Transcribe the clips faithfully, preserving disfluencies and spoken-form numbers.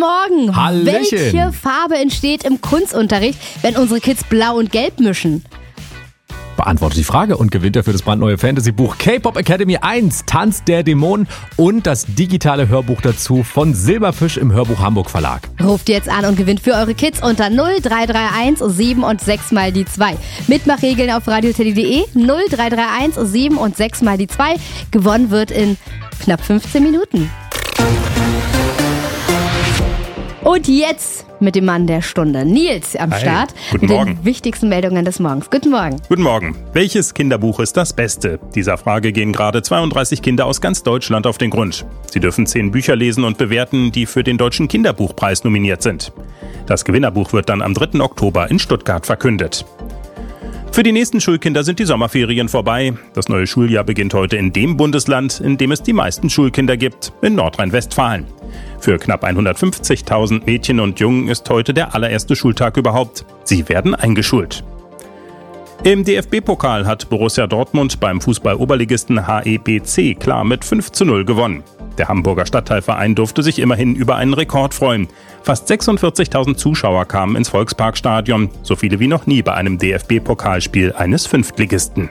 Morgen. Hallöchen. Welche Farbe entsteht im Kunstunterricht, wenn unsere Kids blau und gelb mischen? Beantwortet die Frage und gewinnt dafür das brandneue Fantasy-Buch K-Pop Academy eins, Tanz der Dämonen und das digitale Hörbuch dazu von Silberfisch im Hörbuch Hamburg Verlag. Ruft jetzt an und gewinnt für eure Kids unter null drei drei eins sieben und sechs mal die zwei. Mitmachregeln auf radioteddy punkt de null drei drei eins sieben und sechs mal die zwei. Gewonnen wird in knapp fünfzehn Minuten. Und jetzt mit dem Mann der Stunde, Nils am Hi, Start. guten mit Morgen. den wichtigsten Meldungen des Morgens. Guten Morgen. Guten Morgen. Welches Kinderbuch ist das Beste? Dieser Frage gehen gerade zweiunddreißig Kinder aus ganz Deutschland auf den Grund. Sie dürfen zehn Bücher lesen und bewerten, die für den Deutschen Kinderbuchpreis nominiert sind. Das Gewinnerbuch wird dann am dritten Oktober in Stuttgart verkündet. Für die nächsten Schulkinder sind die Sommerferien vorbei. Das neue Schuljahr beginnt heute in dem Bundesland, in dem es die meisten Schulkinder gibt, in Nordrhein-Westfalen. Für knapp hundertfünfzigtausend Mädchen und Jungen ist heute der allererste Schultag überhaupt. Sie werden eingeschult. Im D F B-Pokal hat Borussia Dortmund beim Fußball-Oberligisten H E P C klar mit fünf zu null gewonnen. Der Hamburger Stadtteilverein durfte sich immerhin über einen Rekord freuen. Fast sechsundvierzigtausend Zuschauer kamen ins Volksparkstadion, so viele wie noch nie bei einem D F B-Pokalspiel eines Fünftligisten.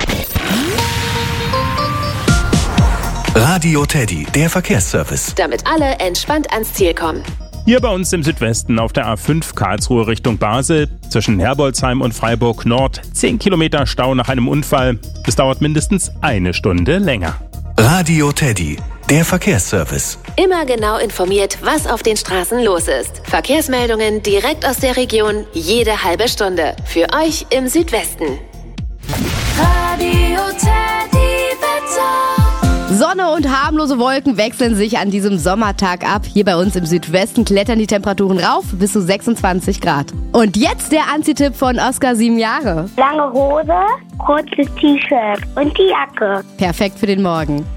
Radio Teddy, der Verkehrsservice. Damit alle entspannt ans Ziel kommen. Hier bei uns im Südwesten auf der A fünf Karlsruhe Richtung Basel, zwischen Herbolzheim und Freiburg Nord, zehn Kilometer Stau nach einem Unfall. Es dauert mindestens eine Stunde länger. Radio Teddy, der Verkehrsservice. Immer genau informiert, was auf den Straßen los ist. Verkehrsmeldungen direkt aus der Region, jede halbe Stunde. Für euch im Südwesten. Radio Teddy Wetter. Sonne und harmlose Wolken wechseln sich an diesem Sommertag ab. Hier bei uns im Südwesten klettern die Temperaturen rauf bis zu sechsundzwanzig Grad. Und jetzt der Anzitipp von Oskar, sieben Jahre. Lange Hose, kurzes T-Shirt und die Jacke. Perfekt für den Morgen.